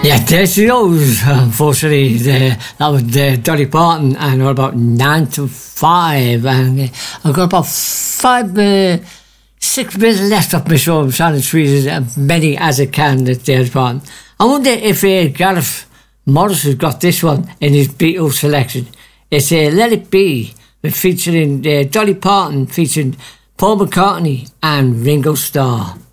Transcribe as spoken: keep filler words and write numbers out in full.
Yeah, there's those, unfortunately. The, that was the Dolly Parton, and we're about nine to five, and uh, I've got about five, uh, six minutes left of my show. I'm trying to squeeze as many as I can at Dolly Parton. I wonder if uh, Gareth Morris has got this one in his Beatles selection. It's uh, Let It Be, featuring uh, Dolly Parton, featuring Paul McCartney and Ringo Starr.